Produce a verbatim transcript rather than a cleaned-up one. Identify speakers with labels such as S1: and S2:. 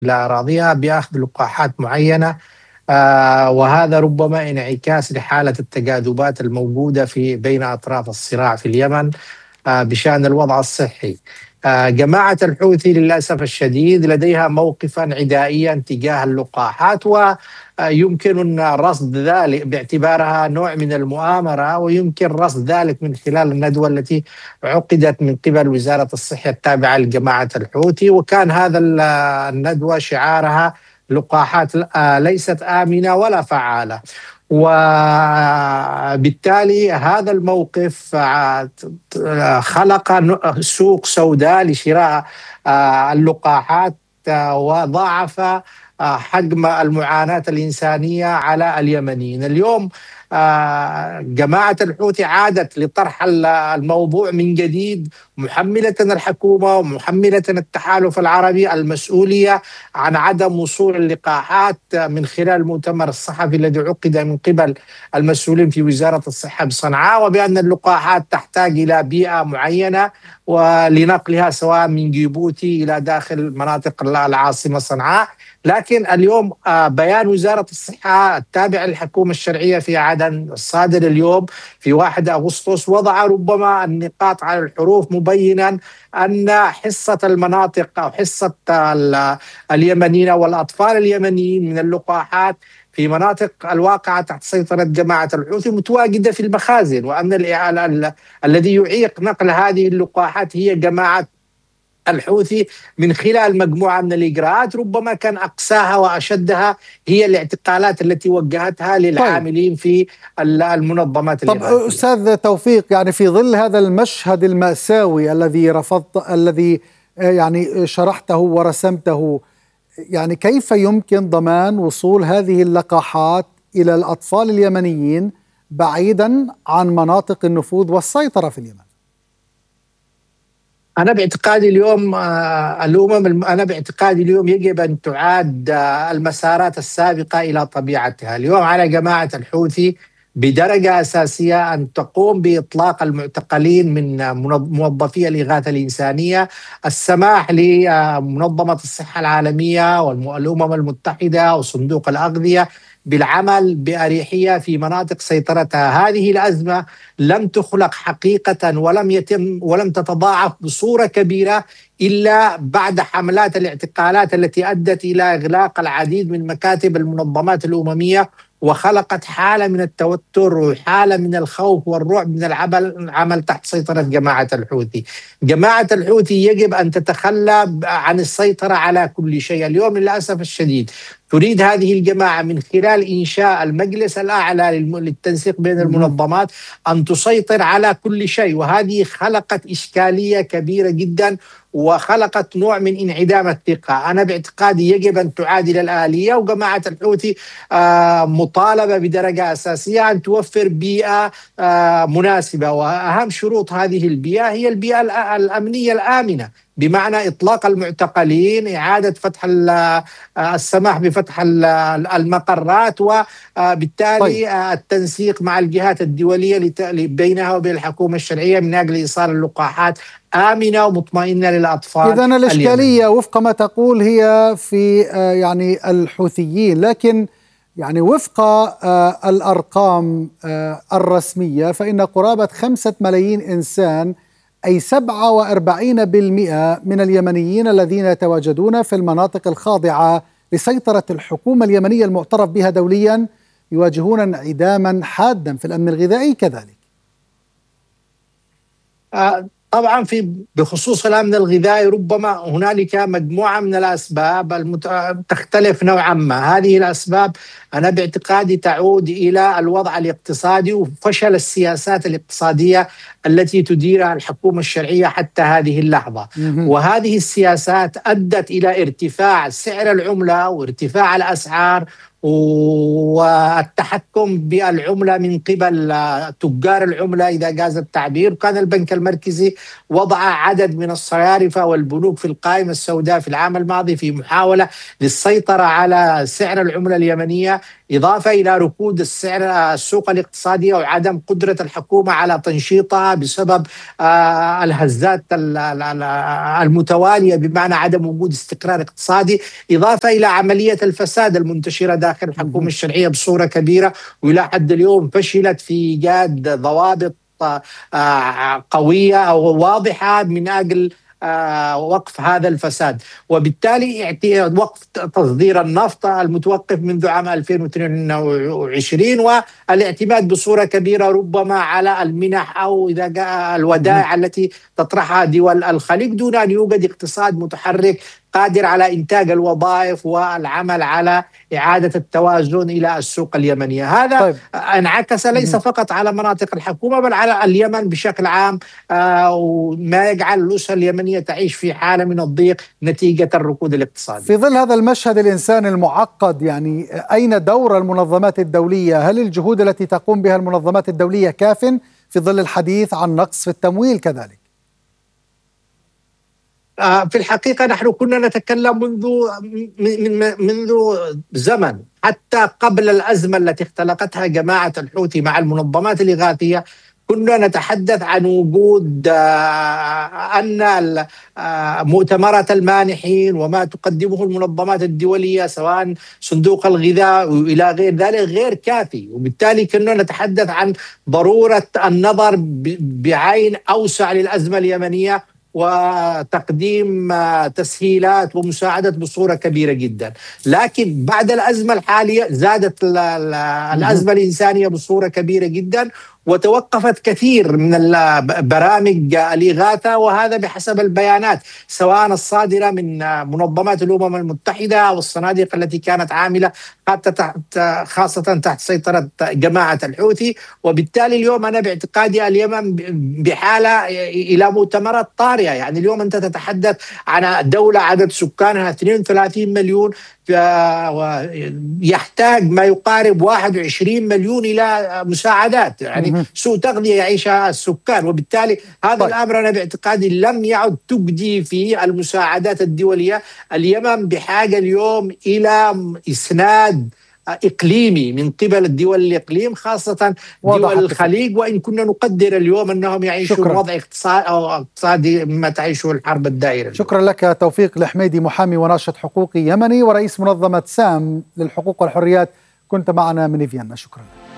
S1: أراضيها بأخذ لقاحات معينة. آه، وهذا ربما انعكاس لحالة التجاذبات الموجودة في بين أطراف الصراع في اليمن آه، بشأن الوضع الصحي. آه، جماعة الحوثي للأسف الشديد لديها موقفا عدائيا تجاه اللقاحات، ويمكن رصد ذلك باعتبارها نوع من المؤامرة، ويمكن رصد ذلك من خلال الندوة التي عقدت من قبل وزارة الصحة التابعة لجماعة الحوثي. وكان هذا الندوة شعارها لقاحات آه، ليست آمنة ولا فعالة. وبالتالي هذا الموقف خلق سوق سوداء لشراء آه، اللقاحات، آه، وضاعف آه، حجم المعاناة الإنسانية على اليمنيين. اليوم آه، جماعة الحوثي عادت لطرح الموضوع من جديد، محملة الحكومة ومحملة التحالف العربي المسؤولية عن عدم وصول اللقاحات من خلال المؤتمر الصحفي الذي عقد من قبل المسؤولين في وزارة الصحة بصنعاء، وبأن اللقاحات تحتاج إلى بيئة معينة ولنقلها سواء من جيبوتي إلى داخل مناطق العاصمة صنعاء. لكن اليوم آه، بيان وزارة الصحة التابع للحكومة الشرعية في عدن الصادر اليوم في واحد أغسطس وضع ربما النقاط على الحروف، مبينا أن حصة المناطق أو حصة اليمنيين والأطفال اليمنيين من اللقاحات في مناطق الواقعة تحت سيطرة جماعة الحوثي متواجدة في المخازن، وأن الذي يعيق نقل هذه اللقاحات هي جماعة الحوثي من خلال مجموعة من الإجراءات، ربما كان أقساها وأشدها هي الاعتقالات التي وجهتها للعاملين في المنظمات الإغاثية.
S2: طب أستاذ توفيق، يعني في ظل هذا المشهد المأساوي الذي رفضت الذي يعني شرحته ورسمته، يعني كيف يمكن ضمان وصول هذه اللقاحات إلى الأطفال اليمنيين بعيدا عن مناطق النفوذ والسيطرة في اليمن؟
S1: أنا باعتقادي اليوم الأمم أنا باعتقادي اليوم يجب أن تعاد المسارات السابقة إلى طبيعتها. اليوم على جماعة الحوثي بدرجة أساسية أن تقوم بإطلاق المعتقلين من موظفي الإغاثة الإنسانية، السماح لمنظمة الصحة العالمية والأمم المتحدة وصندوق الأغذية بالعمل بأريحية في مناطق سيطرتها. هذه الأزمة لم تخلق حقيقة ولم يتم ولم تتضاعف بصورة كبيرة إلا بعد حملات الاعتقالات التي أدت إلى إغلاق العديد من مكاتب المنظمات الأممية، وخلقت حالة من التوتر وحالة من الخوف والرعب من العمل تحت سيطرة جماعة الحوثي. جماعة الحوثي يجب أن تتخلى عن السيطرة على كل شيء. اليوم للأسف الشديد تريد هذه الجماعة من خلال إنشاء المجلس الأعلى للتنسيق بين المنظمات أن تسيطر على كل شيء، وهذه خلقت إشكالية كبيرة جدا وخلقت نوع من انعدام الثقة. أنا باعتقادي يجب أن تعادل الآلية، وجماعة الحوثي مطالبة بدرجة أساسية أن توفر بيئة مناسبة، وأهم شروط هذه البيئة هي البيئة الأمنية الآمنة، بمعنى إطلاق المعتقلين، إعادة فتح السماح بفتح المقرات، وبالتالي طيب. التنسيق مع الجهات الدولية بينها وبين الحكومة الشرعية من أجل إيصال اللقاحات آمنة ومطمئنة للأطفال.
S2: إذن الإشكالية وفق ما تقول هي في يعني الحوثيين، لكن يعني وفق الأرقام الرسمية فإن قرابة خمسة ملايين إنسان أي سبعة وأربعين بالمئة من اليمنيين الذين يتواجدون في المناطق الخاضعة لسيطرة الحكومة اليمنية المعترف بها دوليا يواجهون انعداما حادا في الأمن الغذائي كذلك.
S1: آه طبعا في بخصوص الأمن الغذائي ربما هنالك مجموعة من الأسباب المت... تختلف نوعا ما. هذه الأسباب أنا باعتقادي تعود إلى الوضع الاقتصادي وفشل السياسات الاقتصادية التي تديرها الحكومة الشرعية حتى هذه اللحظة. وهذه السياسات أدت إلى ارتفاع سعر العملة وارتفاع الأسعار والتحكم بالعملة من قبل تجار العملة إذا جاز التعبير. كان البنك المركزي وضع عدد من الصيارفة والبنوك في القائمة السوداء في العام الماضي في محاولة للسيطرة على سعر العملة اليمنية، إضافة إلى ركود السعر السوق الاقتصادية وعدم قدرة الحكومة على تنشيطها بسبب الهزات المتوالية، بمعنى عدم وجود استقرار اقتصادي، إضافة إلى عملية الفساد المنتشرة داخل الحكومة الشرعية بصورة كبيرة، وإلى حد اليوم فشلت في إيجاد ضوابط قوية أو واضحة من أجل وقف هذا الفساد. وبالتالي وقف تصدير النفط المتوقف منذ عام ألفين واثنين وعشرين، والاعتماد بصورة كبيرة ربما على المنح أو إذا جاء الودائع التي تطرحها دول الخليج، دون أن يوجد اقتصاد متحرك قادر على إنتاج الوظائف والعمل على إعادة التوازن إلى السوق اليمنية. هذا طيب. انعكس ليس فقط على مناطق الحكومة بل على اليمن بشكل عام، آه وما يجعل الأسر اليمنية تعيش في حالة من الضيق نتيجة الركود الاقتصادي.
S2: في ظل هذا المشهد الإنساني المعقد، يعني أين دور المنظمات الدولية؟ هل الجهود التي تقوم بها المنظمات الدولية كاف في ظل الحديث عن نقص في التمويل كذلك؟
S1: في الحقيقة نحن كنا نتكلم منذ منذ زمن، حتى قبل الأزمة التي اختلقتها جماعة الحوثي مع المنظمات الإغاثية، كنا نتحدث عن وجود أن مؤتمرات المانحين وما تقدمه المنظمات الدولية سواء صندوق الغذاء وإلى غير ذلك غير كافي، وبالتالي كنا نتحدث عن ضرورة النظر بعين أوسع للأزمة اليمنية وتقديم تسهيلات ومساعدة بصورة كبيرة جدا. لكن بعد الأزمة الحالية زادت الأزمة الإنسانية بصورة كبيرة جدا، وتوقفت كثير من برامج الإغاثة، وهذا بحسب البيانات سواء الصادرة من منظمات الأمم المتحدة أو الصناديق التي كانت عاملة خاصة تحت سيطرة جماعة الحوثي. وبالتالي اليوم أنا باعتقادي اليمن بحالة إلى مؤتمرات طارئة. يعني اليوم أنت تتحدث عن دولة عدد سكانها اثنين وثلاثين مليون، يحتاج ما يقارب واحد وعشرين مليون إلى مساعدات، يعني سوء تغذية يعيشها السكان. وبالتالي هذا طيب. الأمر أنا باعتقادي لم يعد تجدي في المساعدات الدولية. اليمن بحاجة اليوم إلى إسناد إقليمي من قبل الدول الإقليم، خاصة دول الخليج، وإن كنا نقدر اليوم أنهم يعيشون وضع اقتصادي أو اقتصادي مما تعيشه الحرب الدائرة.
S2: شكرا لك توفيق الحميدي، محامي وناشط حقوقي يمني ورئيس منظمة سام للحقوق والحريات، كنت معنا من فيينا. شكرا.